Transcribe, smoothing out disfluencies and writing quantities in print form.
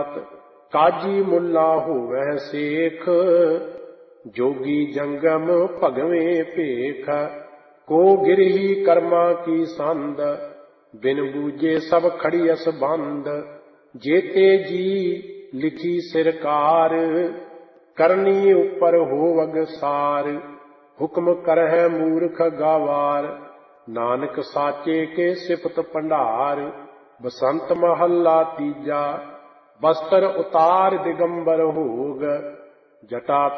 जात, काजी मुल्ला होवै सेख, जोगी जंगम भगवें भेख। को गिरही कर्मा की संद, बिन बूझे सब खड़ियस बंद। जेते जी लिखी सिरकार, करनी उपर होवग सार। हुक्म करहै मूर्ख गावार, नानक साचे के सिफत भंडार। बसंत महला तीजा, बस्तर उतार दिगंबर होग, जटा